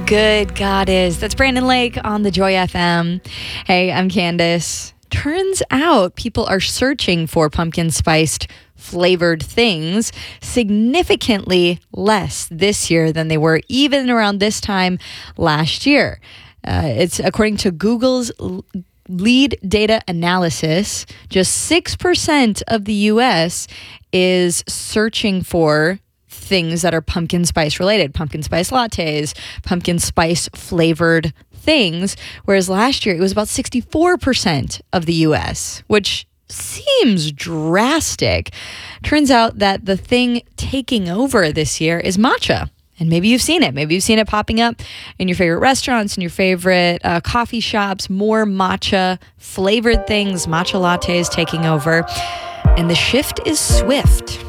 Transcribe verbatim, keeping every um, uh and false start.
Good God is. That's Brandon Lake on the Joy F M. Hey, I'm Candace. Turns out people are searching for pumpkin spiced flavored things significantly less this year than they were even around this time last year. Uh, it's according to Google's lead data analysis, just six percent of the U S is searching for things that are pumpkin spice related, pumpkin spice lattes, pumpkin spice flavored things, whereas last year it was about sixty-four percent of the U S, which seems drastic. Turns out that the thing taking over this year is matcha. And maybe you've seen it. Maybe you've seen it popping up in your favorite restaurants, in your favorite uh, coffee shops, more matcha flavored things, matcha lattes taking over. And the shift is swift.